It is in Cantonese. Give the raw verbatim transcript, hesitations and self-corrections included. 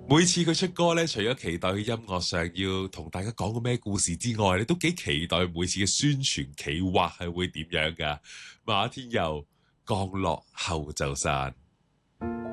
每次佢出歌咧，除咗期待佢音樂上要同大家講個咩故事之外，你都幾期待每次嘅宣傳企劃係會點樣噶？馬天佑降落後就散。